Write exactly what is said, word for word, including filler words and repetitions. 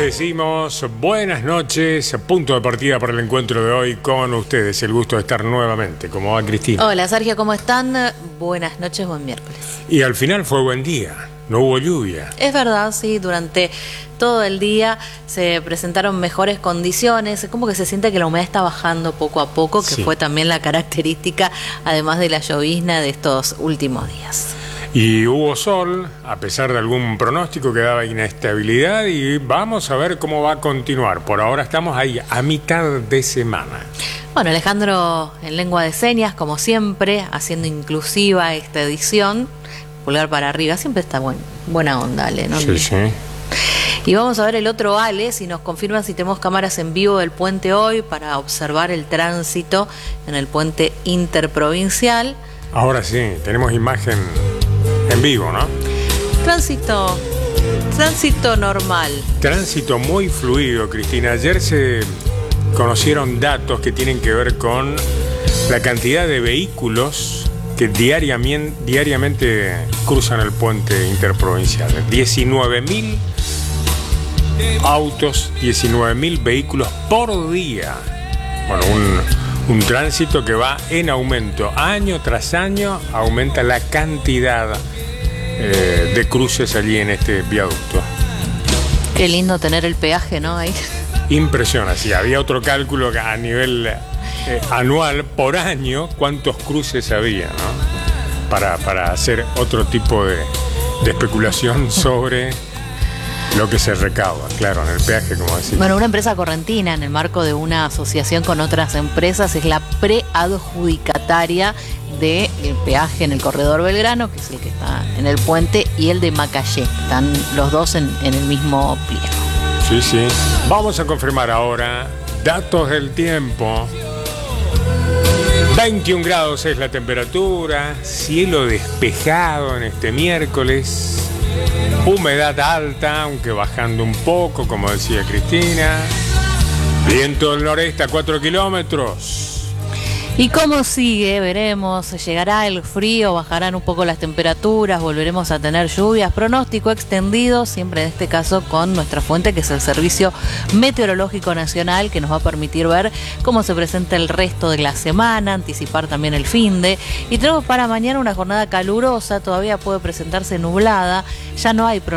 decimos buenas noches, punto de partida para el encuentro de hoy con ustedes. El gusto de estar nuevamente. ¿Cómo va, Cristina? Hola, Sergio, ¿cómo están? Buenas noches, buen miércoles. Y al final fue buen día, no hubo lluvia. Es verdad, sí, durante todo el día se presentaron mejores condiciones. Es como que se siente que la humedad está bajando poco a poco, que Sí. fue también la característica, además de la llovizna de estos últimos días. Y hubo sol, a pesar de algún pronóstico que daba inestabilidad, y vamos a ver cómo va a continuar. Por ahora estamos ahí, a mitad de semana. Bueno, Alejandro en lengua de señas, como siempre, haciendo inclusiva esta edición, pulgar para arriba, siempre está buen, buena onda, Ale, ¿no? Sí, sí. Y vamos a ver el otro Ale, si nos confirman si tenemos cámaras en vivo del puente hoy para observar el tránsito en el puente interprovincial. Ahora sí, tenemos imagen en vivo, ¿no? Tránsito, tránsito normal. Tránsito muy fluido, Cristina. Ayer se conocieron datos que tienen que ver con la cantidad de vehículos que diariamente, diariamente cruzan el puente interprovincial. diecinueve mil autos, diecinueve mil vehículos por día. Bueno, un, un tránsito que va en aumento. Año tras año aumenta la cantidad eh, de cruces allí en este viaducto. Qué lindo tener el peaje, ¿no? Ahí. Impresiona, sí, había otro cálculo que a nivel eh, anual, por año, cuántos cruces había, ¿no? Para, para hacer otro tipo de, de especulación sobre lo que se recauda, claro, en el peaje, como decía. Bueno, una empresa correntina, en el marco de una asociación con otras empresas, es la preadjudicataria del peaje en el corredor Belgrano, que es el que está en el puente, y el de Macayé. Están los dos en, en el mismo pliego. Sí, sí. Vamos a confirmar ahora datos del tiempo. veintiún grados es la temperatura, cielo despejado en este miércoles. Humedad alta, aunque bajando un poco, como decía Cristina. Viento del noreste a cuatro kilómetros. ¿Y cómo sigue? Veremos. Llegará el frío, bajarán un poco las temperaturas, volveremos a tener lluvias. Pronóstico extendido, siempre en este caso con nuestra fuente, que es el Servicio Meteorológico Nacional, que nos va a permitir ver cómo se presenta el resto de la semana, anticipar también el finde. Y tenemos para mañana una jornada calurosa, todavía puede presentarse nublada, ya no hay pronóstico